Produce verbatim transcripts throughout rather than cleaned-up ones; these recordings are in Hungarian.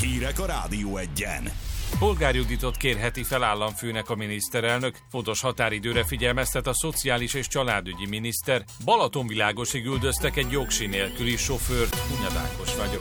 Hírek a Rádió Egyen. Polgár Juditot kérheti fel államfőnek a miniszterelnök, fontos határidőre figyelmeztet a szociális és családügyi miniszter. Balatonvilágosig üldöztek egy jogsi nélküli sofőrt. Hunyad Ákos vagyok.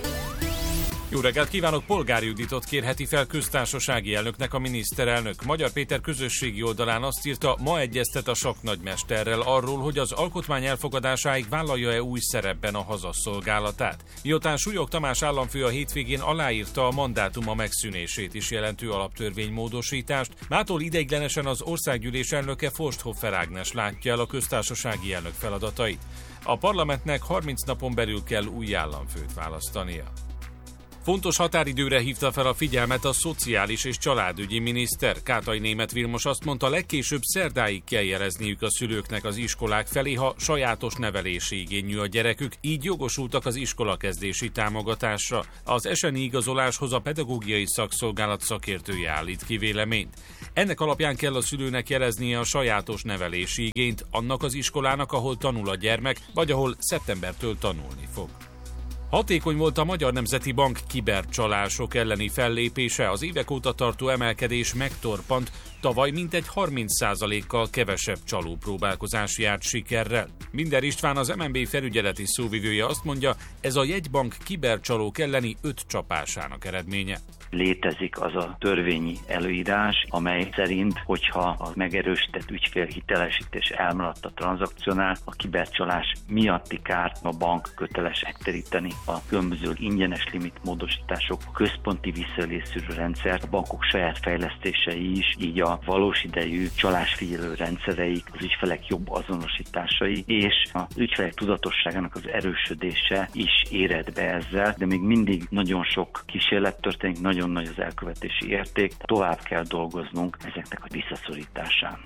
Jó reggelt kívánok! Polgár Juditot kérheti fel köztársasági elnöknek a miniszterelnök. Magyar Péter közösségi oldalán azt írta, ma egyeztet a sakknagymesterrel arról, hogy az alkotmány elfogadásáig vállalja-e új szerepben a hazaszolgálatát. Miután Súlyog Tamás államfő a hétvégén aláírta a mandátuma megszűnését is jelentő alaptörvénymódosítást, mától ideiglenesen az országgyűlés elnöke Forsthofer Ágnes látja el a köztársasági elnök feladatait. A parlamentnek harminc napon belül kell új államfőt választania. Fontos határidőre hívta fel a figyelmet a szociális és családügyi miniszter. Kátai Németh Vilmos azt mondta, legkésőbb szerdáig kell jelezniük a szülőknek az iskolák felé, ha sajátos nevelési igényű a gyerekük, így jogosultak az iskolakezdési támogatásra. Az es en i igazoláshoz a pedagógiai szakszolgálat szakértője állít ki véleményt. Ennek alapján kell a szülőnek jeleznie a sajátos nevelési igényt annak az iskolának, ahol tanul a gyermek, vagy ahol szeptembertől tanulni fog. Hatékony volt a Magyar Nemzeti Bank kibercsalások elleni fellépése, az évek óta tartó emelkedés megtorpant, tavaly mintegy harminc százalékkal kevesebb csalópróbálkozás járt sikerrel. Minder István, az em en bé felügyeleti szóvivője azt mondja, ez a jegybank kibercsalók elleni öt csapásának eredménye. Létezik az a törvényi előírás, amely szerint, hogyha a megerősített ügyfélhitelesítés elmaradt a tranzakciónál, a kibercsalás miatti kárt a bank köteles megteríteni. A különböző ingyenes limitmódosítások, a központi visszaélészűrő rendszer, a bankok saját fejlesztései is, így a valós idejű csalásfigyelő rendszereik, az ügyfelek jobb azonosításai és az ügyfelek tudatosságának az erősödése is éred be ezzel, de még mindig nagyon sok kísérlet történik, nagyon nagy az elkövetési érték, tovább kell dolgoznunk ezeknek a visszaszorításán.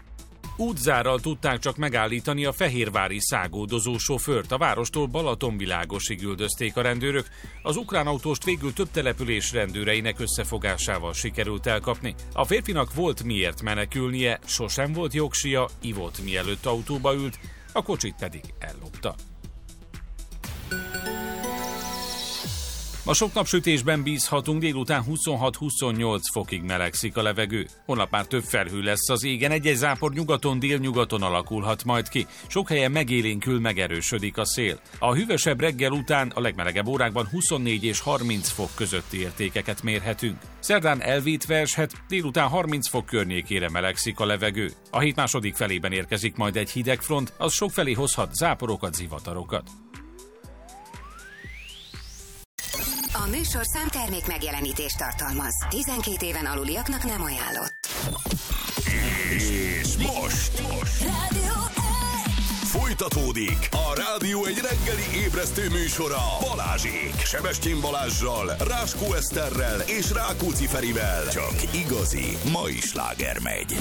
Útzárral tudták csak megállítani a fehérvári szágódozó sofőrt. A várostól Balatonvilágosig üldözték a rendőrök. Az ukrán autóst végül több település rendőreinek összefogásával sikerült elkapni. A férfinak volt miért menekülnie, sosem volt jogsia, ivott mielőtt autóba ült, a kocsit pedig ellopta. A sok napsütésben bízhatunk, délután huszonhat-huszonnyolc fokig melegszik a levegő. Holnap már több felhő lesz az égen, egy-egy zápor nyugaton, délnyugaton alakulhat majd ki. Sok helyen megélénkül, megerősödik a szél. A hűvösebb reggel után a legmelegebb órákban huszonnégy és harminc fok közötti értékeket mérhetünk. Szerdán elvétve eshet, délután harminc fok környékére melegszik a levegő. A hét második felében érkezik majd egy hideg front, az sokfelé hozhat záporokat, zivatarokat. A műsorszám termék megjelenítést tartalmaz. tizenkét éven aluliaknak nem ajánlott. És most, most. Rádió Folytatódik a Rádió egy reggeli ébresztő műsora Balázsék, Sebestyén Balázssal, Ráskó Eszterrel és Rákóczi Ferivel. Csak igazi mai sláger megy.